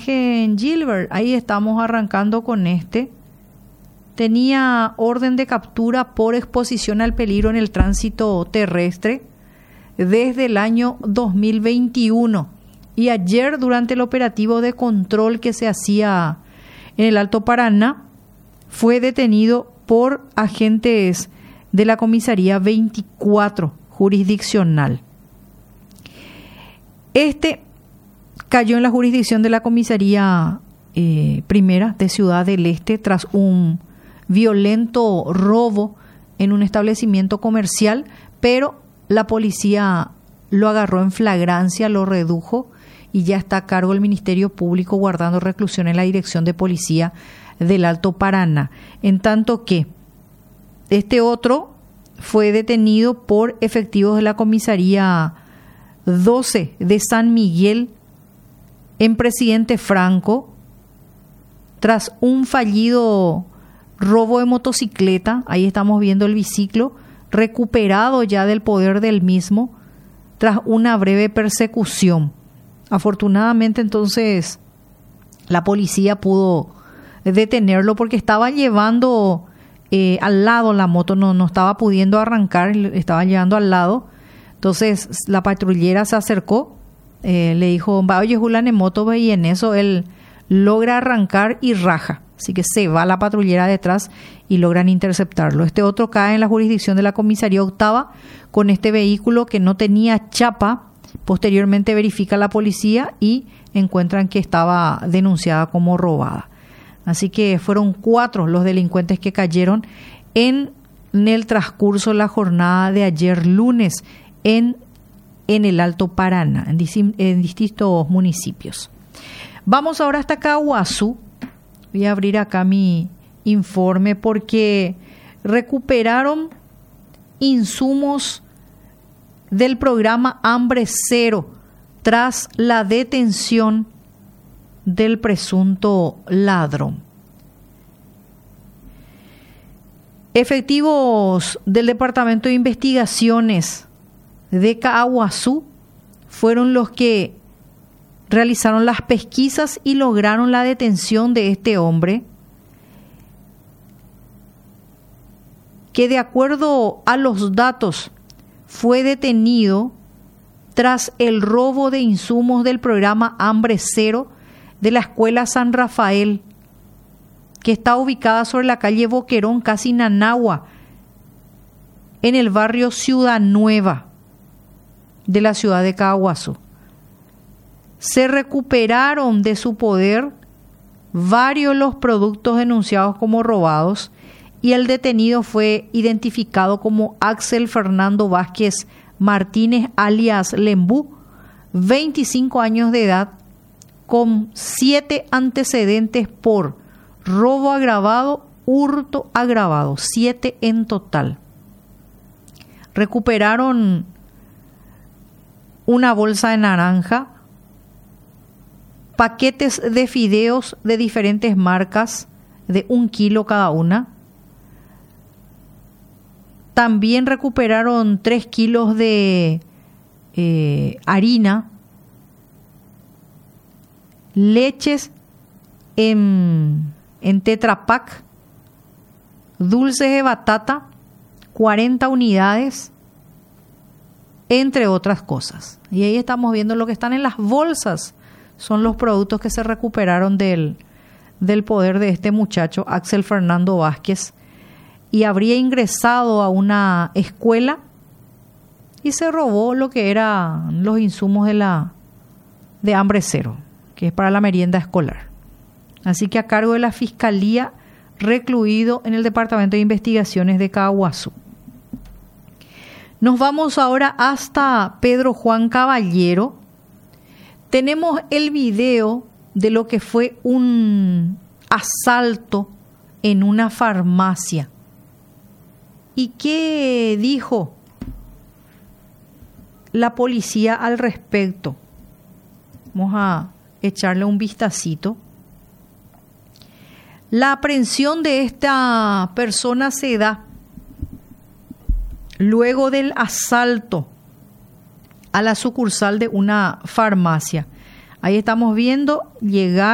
imagen, Gilbert. Ahí estamos arrancando con este. Tenía orden de captura por exposición al peligro en el tránsito terrestre desde el año 2021. Y ayer, durante el operativo de control que se hacía en el Alto Paraná, fue detenido por agentes de la comisaría 24 jurisdiccional. Este cayó en la jurisdicción de la comisaría primera de Ciudad del Este tras un violento robo en un establecimiento comercial, pero la policía lo agarró en flagrancia, lo redujo y ya está a cargo del Ministerio Público guardando reclusión en la Dirección de Policía del Alto Paraná. En tanto que este otro fue detenido por efectivos de la comisaría 12 de San Miguel en Presidente Franco tras un fallido robo de motocicleta. Ahí estamos viendo el biciclo recuperado ya del poder del mismo tras una breve persecución. Afortunadamente entonces la policía pudo detenerlo porque estaba llevando al lado la moto, no estaba pudiendo arrancar, estaba llevando al lado. Entonces la patrullera se acercó, le dijo, oye, Julián, en moto, y en eso él logra arrancar y raja. Así que se va la patrullera detrás y logran interceptarlo. Este otro cae en la jurisdicción de la comisaría octava con este vehículo que no tenía chapa. Posteriormente verifica la policía y encuentran que estaba denunciada como robada. Así que fueron 4 los delincuentes que cayeron en el transcurso de la jornada de ayer lunes en el Alto Paraná, en distintos municipios. Vamos ahora hasta Caaguazú. Voy a abrir acá mi informe porque recuperaron insumos del programa Hambre Cero tras la detención del presunto ladrón. Efectivos del Departamento de Investigaciones de Caaguazú fueron los que realizaron las pesquisas y lograron la detención de este hombre, que de acuerdo a los datos fue detenido tras el robo de insumos del programa Hambre Cero de la Escuela San Rafael, que está ubicada sobre la calle Boquerón, casi Nanagua, en el barrio Ciudad Nueva de la ciudad de Caaguazú. Se recuperaron de su poder varios los productos denunciados como robados y el detenido fue identificado como Axel Fernando Vázquez Martínez, alias Lembú, 25 años de edad, con 7 antecedentes por robo agravado, hurto agravado, 7 en total. Recuperaron una bolsa de naranja, paquetes de fideos de diferentes marcas de 1 kilo cada una. También recuperaron 3 kilos de harina, leches en Tetra Pak, dulces de batata, 40 unidades, entre otras cosas. Y ahí estamos viendo lo que están en las bolsas. Son los productos que se recuperaron del poder de este muchacho, Axel Fernando Vázquez, y habría ingresado a una escuela y se robó lo que eran los insumos de Hambre Cero, que es para la merienda escolar. Así que a cargo de la Fiscalía, recluido en el Departamento de Investigaciones de Caaguazú. Nos vamos ahora hasta Pedro Juan Caballero. Tenemos el video de lo que fue un asalto en una farmacia. ¿Y qué dijo la policía al respecto? Vamos a echarle un vistacito. La aprehensión de esta persona se da luego del asalto a la sucursal de una farmacia. Ahí estamos viendo llegar